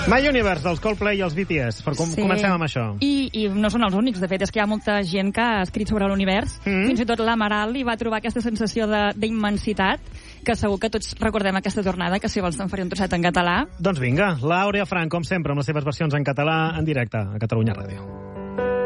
My Universe, dels Coldplay i els BTS. Comencem amb això. I no són els únics, de fet, és que hi ha molta gent que ha escrit sobre l'univers. Fins i tot l'Amaral hi va trobar aquesta sensació d'immensitat, que segur que tots recordem aquesta tornada, que si vols te'n faré un trosset en català. Doncs vinga, l'Àurea Frank, com sempre, amb les seves versions en català en directe a Catalunya Ràdio.